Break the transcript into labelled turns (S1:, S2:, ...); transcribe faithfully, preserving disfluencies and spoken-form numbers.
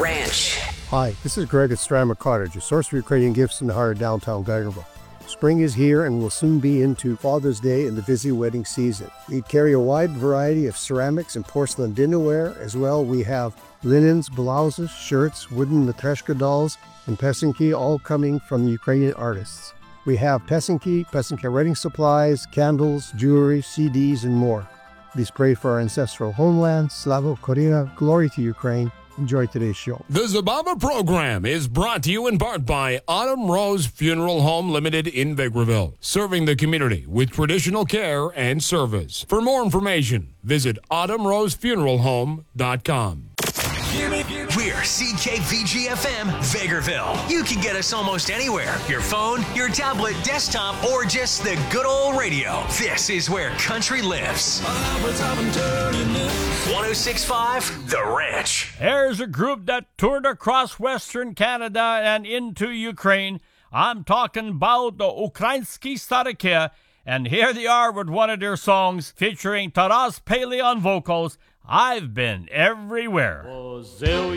S1: Ranch.
S2: Hi, this is Greg at Strama Cottage, a source for Ukrainian gifts in the heart of downtown Geigerville. Spring is here and will soon be into Father's Day and the busy wedding season. We carry a wide variety of ceramics and porcelain dinnerware. As well, we have linens, blouses, shirts, wooden matryoshka dolls, and pesanki, all coming from Ukrainian artists. We have pesanki, pesanki writing supplies, candles, jewelry, C Ds, and more. Please pray for our ancestral homeland. Slava Ukraina, glory to Ukraine. Enjoy today's show.
S3: The Zabava program is brought to you in part by Autumn Rose Funeral Home Limited in Vegreville, serving the community with traditional care and service. For more information, visit autumn rose funeral home dot com.
S4: We're C K V G F M, Vegreville. You can get us almost anywhere. Your phone, your tablet, desktop, or just the good old radio. This is where country lives. one oh six point five, The Ranch.
S5: There's a group that toured across Western Canada and into Ukraine. I'm talking about the Ukrainsky Stariki, and here they are with one of their songs featuring Taras Paley on vocals, I've Been Everywhere.